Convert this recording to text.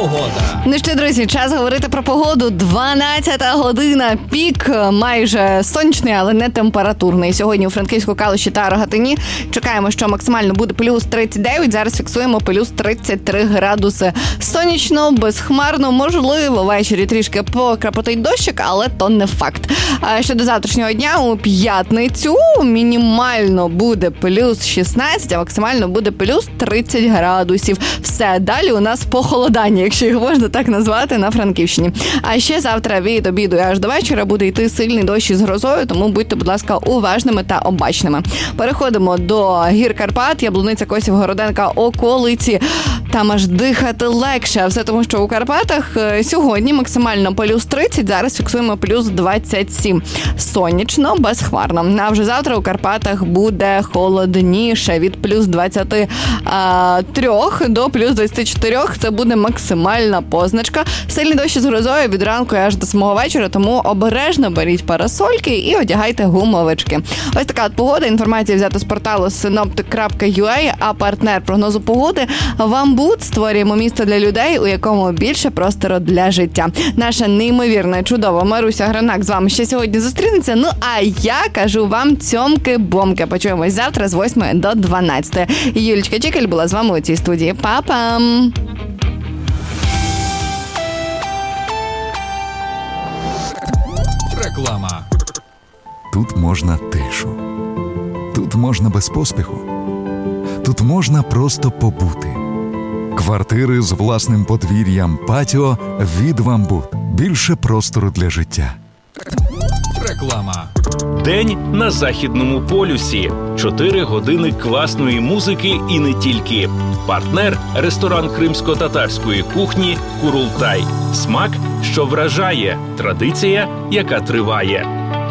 Погода. Ну що, друзі, час говорити про погоду. 12-та година, пік майже сонячний, але не температурний. Сьогодні у Франківську, Калуші та Рогатині чекаємо, що максимально буде плюс 39, зараз фіксуємо плюс 33 градуси. Сонячно, безхмарно, можливо, ввечері трішки покрапотить дощик, але то не факт. Щодо завтрашнього дня, у п'ятницю мінімально буде плюс 16, а максимально буде плюс 30 градусів. Все, далі у нас похолодання, якщо їх можна так назвати, на Франківщині. А ще завтра від обіду і аж до вечора буде йти сильний дощ із грозою, тому будьте, будь ласка, уважними та обачними. Переходимо до гір Карпат, Яблуниця, Косів, Городенка, околиці. Там аж дихати легше. А все тому, що у Карпатах сьогодні максимально плюс 30, зараз фіксуємо плюс 27. Сонячно, безхмарно. А вже завтра у Карпатах буде холодніше, від плюс 23 до плюс 24. Це буде максимальна позначка. Сильний дощ з грозою від ранку аж до самого вечора, тому обережно беріть парасольки і одягайте гумовички. Ось така от погода. Інформація взята з порталу synoptic.ua, а партнер прогнозу погоди «Вамбут». Створюємо місто для людей, у якому більше простору для життя. Наша неймовірна, чудова Маруся Гранак з вами ще сьогодні зустрінеться. Ну, а я кажу вам цьомки-бомки. Почуємось завтра з 8 до 12. Юлічка Чікель була з вами у цій студії. Па-пам! Реклама. Тут можна тишу. Тут можна без поспіху. Тут можна просто побути. Квартири з власним подвір'ям, патіо від «Вамбут». Більше простору для життя. Реклама. День на Західному полюсі. 4 години класної музики і не тільки. Партнер – ресторан кримсько-татарської кухні «Курултай». Смак, що вражає. Традиція, яка триває.